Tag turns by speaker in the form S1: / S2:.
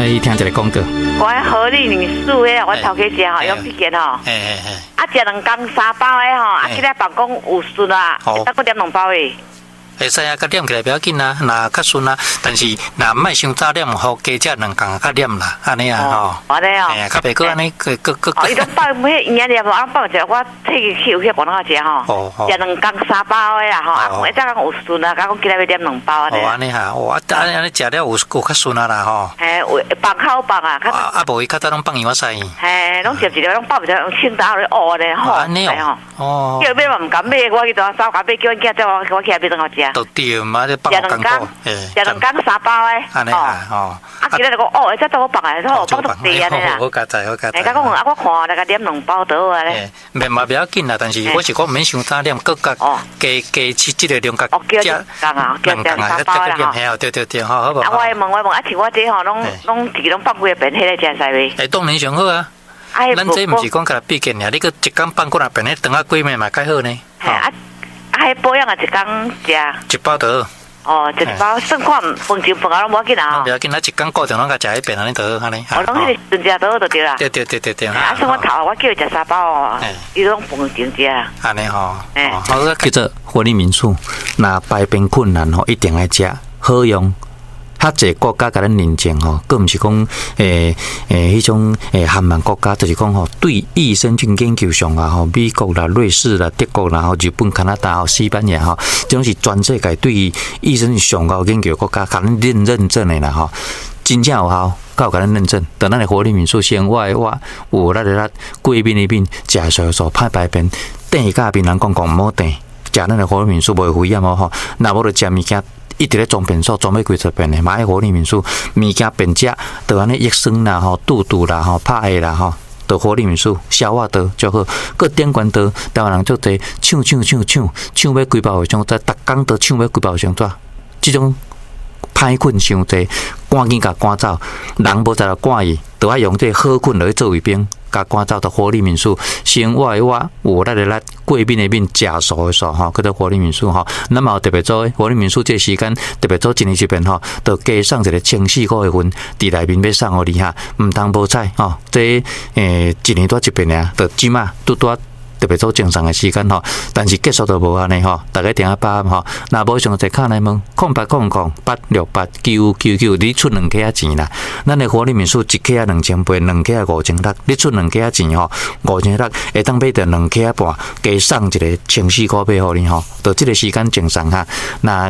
S1: 伊听一个广告。
S2: 我合力女士诶，我头家食吼，用这件吼。啊，食2公3包诶吼，啊，今日办公有顺啊，得搁点2包诶。
S1: 会使啊，较念起来不要紧啊，那较顺啊。但是那莫伤早念，好加食2公较念啦，安尼啊吼。
S2: 安尼哦。
S1: 较袂过安尼，个。
S2: 哦，伊种包每年念无，啊包者我退去有去广东食吼。食2公3包诶啦吼，啊，一早讲有顺啊，讲今日要点2包安尼。
S1: 安尼哈，安尼食了有较顺啊啦吼。
S2: 有放口放啊，
S1: 啊无伊较早拢放油啊晒。
S2: 拢食一粒，拢包一条青岛咧乌咧吼。
S1: 安尼哦。哦。
S2: 叫买嘛唔敢买，我去倒扫甲买，叫阮囝叫我起来买顿好食。
S1: 都对嘛，你放2公。
S2: 食2公3包诶。
S1: 安尼啊吼。
S2: 啊，今日就讲这都好放啊，好放到地安尼啦。
S1: 好加载。
S2: 甲讲啊，我看大概点2包倒啊咧。
S1: 免嘛不要紧啦，但是我是讲免伤早点，各加吃这个量加
S2: 加2包啦
S1: 吼。对，好不好？
S2: 啊，我问，啊，像我这吼，拢自己拢放几个便迄个食使未？
S1: 当然上好啊。咱这不是讲甲比见尔，你个一工放过来便迄等下几暝嘛较好呢。
S2: 迄保养啊，一工食。
S1: 1包就好。
S2: 一包算看饭前饭后拢无要紧啊。
S1: 不要紧，一工固定拢甲食迄边安尼就好安尼。
S2: 拢迄个时阵食就好就对啦。
S1: 对。
S2: 啊，算我头我叫伊食3包哦，伊拢饭前食。
S1: 安尼吼。好，叫做活力民宿，那排便困难吼，一定爱食，好用。较侪国家甲咱认证吼，佫毋是讲迄种韩慢国家，就是讲吼对益生菌研究上啊吼，美国啦、瑞士啦、德国啦、日本、加拿大、西班牙吼，这种是全世界对益生菌上高研究国家，甲咱认证的啦吼，真正有效，有甲咱认证。等咱的活力民宿先我有咱贵宾那边食素派排便，等下边人讲毋好等，食咱的活力民宿袂危险哦吼，若无就食物件。一直咧装便所，装要几十遍的，买活力民宿物件便食，就安尼益生啦吼、肚肚啦吼、拍的啦吼，就活力民宿消化道就好，各点关道，台湾人做侪抢要几包卫生纸，逐工都抢要几包卫生纸，这种歹困伤侪，赶紧甲赶走，人无在了赶伊，就要用这好困来做卫兵。甲赶走到活力民宿，先我有咱贵宾那边食素的素吼，叫做活力民宿吼。那么特别做活力民宿这时间特别做一年一遍吼，就加送一个1,400的份，伫内面要送互你哈，唔通无彩吼。这一年多一遍尔，就即马拄特别做正常的时间吼，但是结束就无安尼吼，大家电话8吼，若无上就敲来问0800-8689999，你出2克钱啦。咱的活力民宿1克2800，2克5600，你出2克钱吼，5600会当买到2克半，加送一个1,400块互你吼，就这个时间正常哈。那